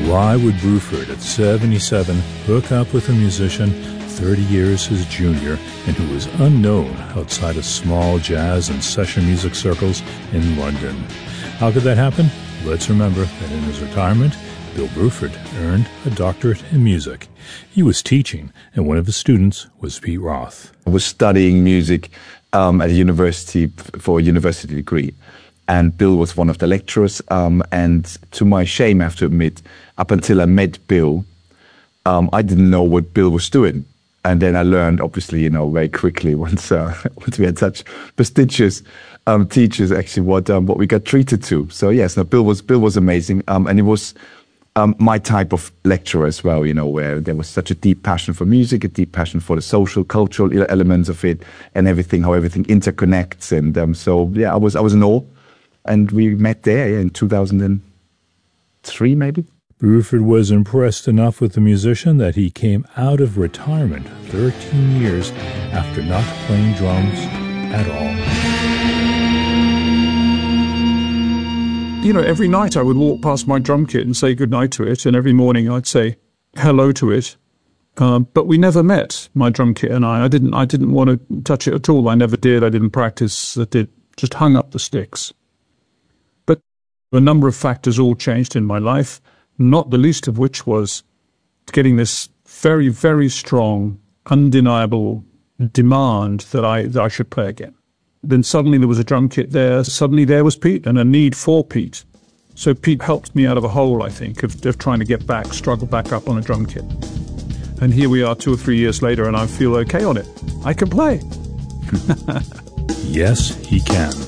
Why would Bruford, at 77, hook up with a musician 30 years his junior and who was unknown outside of small jazz and session music circles in London? How could that happen? Let's remember that in his retirement, Bill Bruford earned a doctorate in music. He was teaching, and one of his students was Pete Roth. I was studying music at a university for a university degree. And Bill was one of the lecturers. And to my shame, I have to admit, up until I met Bill, I didn't know what Bill was doing. And then I learned, obviously, very quickly once we had such prestigious teachers, actually, what we got treated to. So yes, Bill was amazing, and it was my type of lecturer as well. Where there was such a deep passion for music, a deep passion for the social, cultural elements of it, and everything, how everything interconnects. And so yeah, I was in awe. And we met there in 2003, maybe. Bruford was impressed enough with the musician that he came out of retirement 13 years after not playing drums at all. Every night I would walk past my drum kit and say goodnight to it, and every morning I'd say hello to it. But we never met, my drum kit and I. I didn't want to touch it at all. I never did. I didn't practice. I just hung up the sticks. A number of factors all changed in my life, not the least of which was getting this very, very strong, undeniable demand that I should play again. Then suddenly there was a drum kit there. Suddenly there was Pete and a need for Pete. So Pete helped me out of a hole, I think, of trying to struggle back up on a drum kit. And here we are 2 or 3 years later, and I feel okay on it. I can play. Yes, he can.